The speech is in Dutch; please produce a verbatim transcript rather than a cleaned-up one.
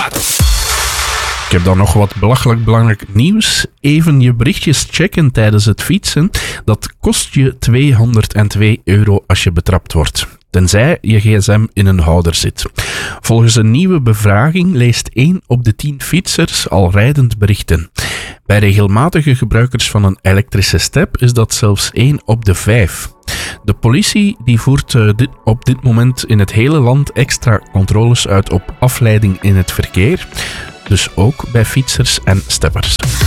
wat? Ik heb dan nog wat belachelijk belangrijk nieuws. Even je berichtjes checken tijdens het fietsen. Dat kost je tweehonderdtwee euro als je betrapt wordt. Tenzij je gsm in een houder zit. Volgens een nieuwe bevraging leest één op de tien fietsers al rijdend berichten. Bij regelmatige gebruikers van een elektrische step is dat zelfs één op de vijf. De politie die voert uh, dit, op dit moment in het hele land extra controles uit op afleiding in het verkeer. Dus ook bij fietsers en steppers.